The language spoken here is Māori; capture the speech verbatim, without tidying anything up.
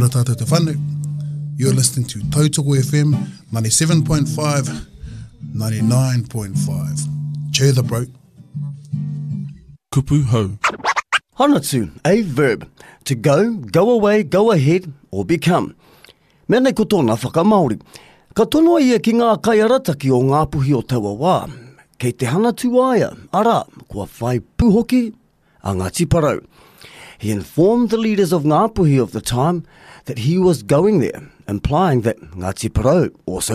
ora tātou te whanu. You're listening to Tautoko F M ninety-seven point five, ninety-nine point five. Cheer the bro. Kupu hau. Hanatu, a verb. To go, go away, go ahead, or become. Mea nei ko tōna whakamaori. Ka tonoa ia ki ngā kaiarataki o ngā puhi o taua wā. Kei te hanatu aia, ara, kua whai puhoki a Ngāti Porou. He informed the leaders of Ngāpuhi of the time that he was going there, implying that Ngāti Porou also